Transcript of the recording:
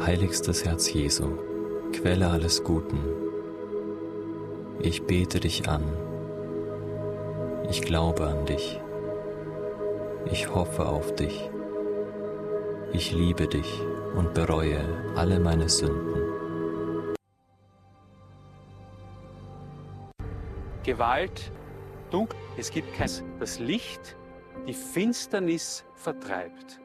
Heiligstes Herz Jesu, Quelle alles Guten, ich bete dich an, ich glaube an dich, ich hoffe auf dich, ich liebe dich und bereue alle meine Sünden. Gewalt, Dunkel, es gibt kein, das Licht, die Finsternis vertreibt.